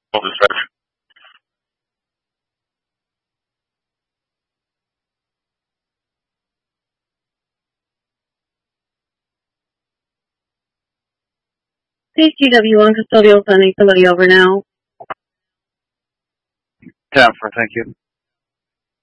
Full distraction. CTW1 custodial sending somebody over now. 10 for, thank you.